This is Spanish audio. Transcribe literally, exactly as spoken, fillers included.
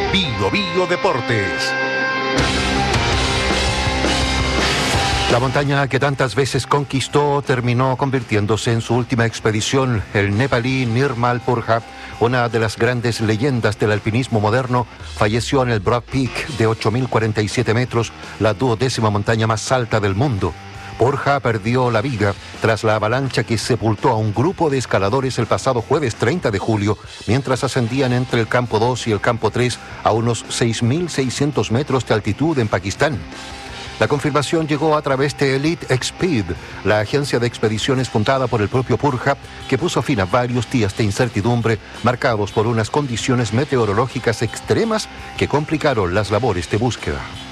Bio Bio Deportes. La montaña que tantas veces conquistó terminó convirtiéndose en su última expedición. El nepalí Nirmal Purja, una de las grandes leyendas del alpinismo moderno, falleció en el Broad Peak de ocho mil cuarenta y siete metros, la duodécima montaña más alta del mundo. Purja perdió la vida tras la avalancha que sepultó a un grupo de escaladores el pasado jueves treinta de julio, mientras ascendían entre el campo dos y el campo tres a unos seis mil seiscientos metros de altitud en Pakistán. La confirmación llegó a través de Elite Exped, la agencia de expediciones fundada por el propio Purja, que puso fin a varios días de incertidumbre marcados por unas condiciones meteorológicas extremas que complicaron las labores de búsqueda.